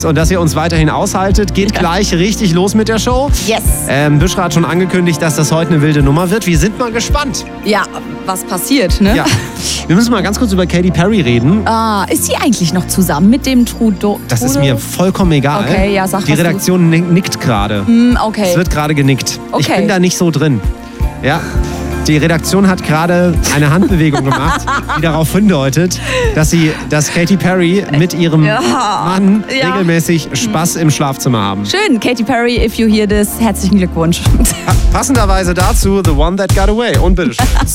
Und dass ihr uns weiterhin aushaltet. Geht gleich richtig los mit der Show. Yes. Büschra hat schon angekündigt, dass das heute eine wilde Nummer wird. Wir sind mal gespannt. Ja, was passiert, ne? Ja. Wir müssen mal ganz kurz über Katy Perry reden. Ist sie eigentlich noch zusammen mit dem Trudeau? Das ist mir vollkommen egal. Okay, ja, sag Die Redaktion nickt gerade. Okay. Es wird gerade genickt. Ich Okay. bin da nicht so drin. Ja. Die Redaktion hat gerade eine Handbewegung gemacht, die darauf hindeutet, dass Katy Perry mit ihrem Mann regelmäßig Spaß im Schlafzimmer haben. Schön, Katy Perry, if you hear this, herzlichen Glückwunsch. Passenderweise dazu The One That Got Away. Und bitteschön.